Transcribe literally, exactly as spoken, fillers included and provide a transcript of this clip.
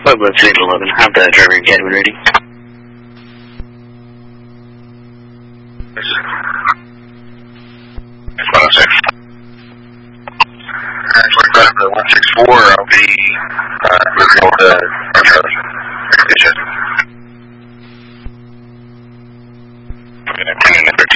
West eight eleven, have that driver and cabin ready. one oh six. Alright, so one six four, I'll be uh, moving over to our trailer. Good shit. Okay, I'm putting in there.